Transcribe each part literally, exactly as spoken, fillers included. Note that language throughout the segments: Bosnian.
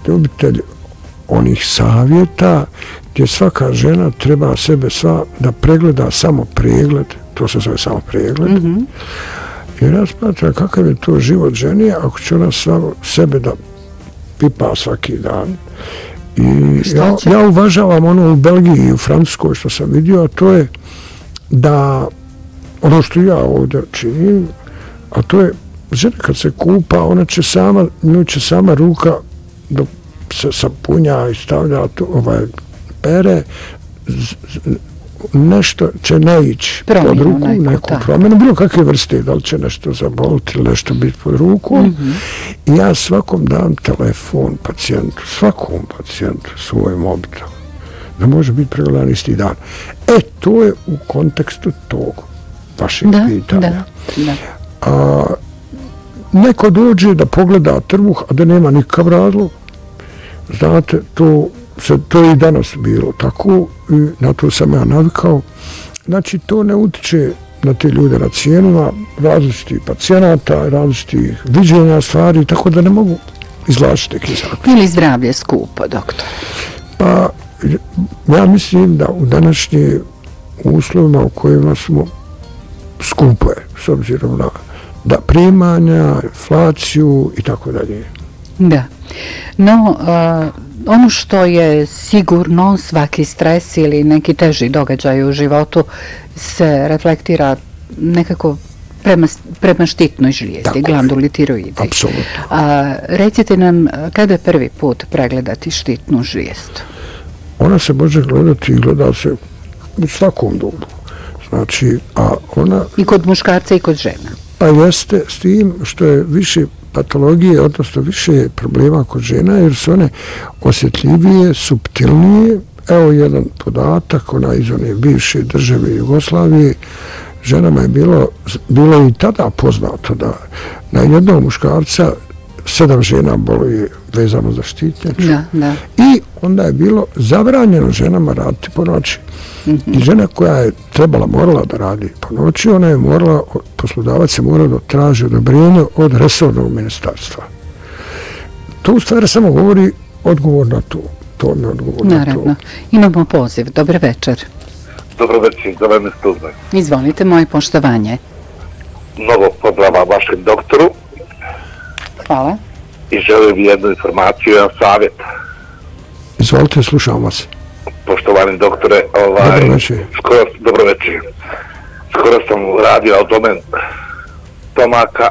ljubitelj onih savjeta gdje svaka žena treba sebe sva da pregleda samo pregled, to se zove samo pregled. Mm-hmm. Jer ja smatram kakav je to život ženi ako će ona sva, sebe da pipa svaki dan. I ja, ja uvažavam ono u Belgiji i u Francuskoj što sam vidio, a to je da ono što ja ovdje činim, a to je žena kad se kupa, ona će sama, nju će sama ruka dok se sapunja i stavlja to, ovaj, pere, z, z, nešto će naići pod ruku, neku, neku promjenu, bilo kakve vrste, da li će nešto zaboliti ili nešto biti pod ruku. Mm-hmm. I ja svakom dam telefon pacijentu, svakom pacijentu svoj mobitel, da može biti pregledan isti dan. E, to je u kontekstu tog vašeg da, pitanja. Da, da. A, neko dođe da pogleda trbuh, a da nema nikakav razlog. Znate, to, se, to je i danas bilo tako i na to sam ja navikao. Znači, to ne utiče na te ljude na cijenima, različitih pacijenata, različitih viđenja stvari, tako da ne mogu izvlačiti neki zakon. Ili zdravlje skupo, doktor? Pa, ja mislim da u današnje uslovima u kojima smo skupo je, s obzirom na da primanja, inflaciju i tako dalje. Da. No, uh, ono što je sigurno, svaki stres ili neki teži događaj u životu se reflektira nekako prema, prema štitnoj žlijezdi, glanduli tiroidi. Apsolutno. A, recite nam, kada je prvi put pregledati štitnu žlijezdu? Ona se može gledati i gleda se u svakom dobu. Znači, a ona... I kod muškarca i kod žena? Pa jeste, s tim što je više patologije, odnosno više problema kod žena, jer su one osjetljivije, suptilnije. Evo jedan podatak, ona iz one bivše države Jugoslavije, ženama je bilo, bilo i tada poznato da na jednog muškarca sedam žena boluje vezano za štitnjaču. Da, da. I onda je bilo zabranjeno ženama raditi po noći. Mm-hmm. I žena koja je trebala, morala da radi po noći, ona je morala, poslodavac je morao da traži odobrenje od resornog ministarstva. To u stvari samo govori odgovor na to. To mi je odgovor na to. Naravno. Imamo poziv. Dobar večer. Dobro večer, zove me Stuzme. Izvolite, moje poštovanje. Mnogo pozdrava vašem doktoru. Hvala. I želim jednu informaciju, jedan savjet. Izvolite, slušam vas. Poštovani doktore, ovaj, dobro večer. Skoro, dobro večer. Skoro sam radio abdomen stomaka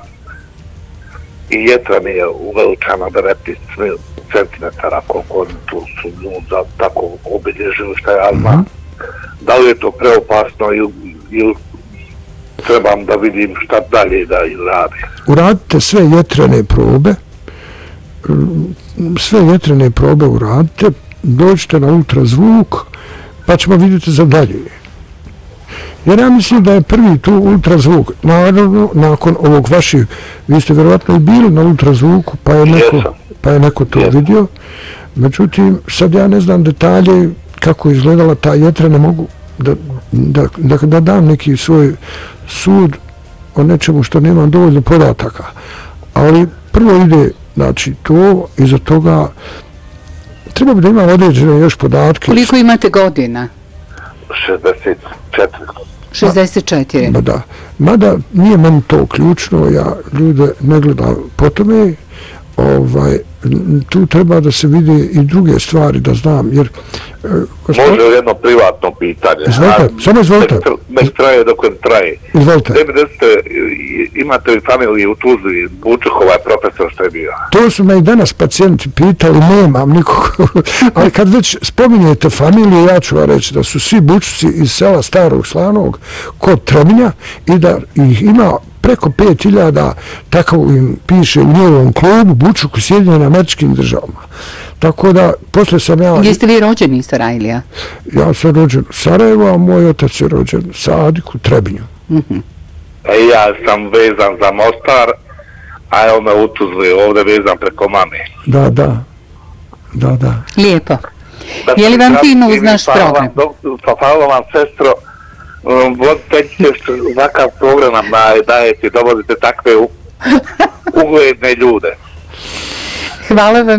i jetra mi je uveličana devetnaest centimetara, koliko tu su za tako obilježili šta ja znam. Mm-hmm. Da li je to preopasno ili, ili trebam da vidim šta dalje da radim? Uradite sve jetrene probe, sve jetrene probe uradite, dođite na ultrazvuk, pa ćemo vidjeti za dalje. Jer ja mislim da je prvi tu ultrazvuk, naravno, nakon ovog vaših, vi ste vjerovatno i bili na ultrazvuku, pa je neko, pa je neko to Jesam. vidio. Međutim, sad ja ne znam detalje kako je izgledala ta jetra, ne mogu da, da, da, da dam neki svoj sud o nečemu što nemam dovoljno podataka. Ali prvo ide, znači, to, iza toga treba bi da imam određene još podatke. Koliko imate godina? šezdeset četiri. šezdeset četiri. Ma da. Mada nije meni to ključno, ja ljude ne gledam po tome, ovaj, tu treba da se vidi i druge stvari da znam, jer... E, gospod... Može jedno privatno pitanje. Izvolite, A, samo izvolite. Nek traje dok ne traje. Izvolite. Ne mi da ste, imate li familiju u Tuzli, Bučuhova je profesor što je bio? To su me i danas pacijenti pitali, nemam nikog. Ali kad već spominjete familiju, ja ću vam reći da su svi Bučuci iz sela Starog Slanog kod Trebinja i da ih ima preko pet hiljada, tako im piše u njegovom klubu, Bučuk u Sjedinjenim Američkim Državama. Tako da, posle sam ja... Jeste vi rođeni iz Sarajlija? Ja sam rođen u Sarajevu, a moj otac je rođen u Sadiku, u Trebinju. Mm-hmm. Ja sam vezan za Mostar, a evo me u Tuzli, ovdje vezan preko mame. Da, da. Da, da. Lijepo. Da, je li vam fino uz naš program? Pa hvala vam, sestro. Vodite što ovakav program nam dajete, dovozite takve ugledne ljude. Hvala vam.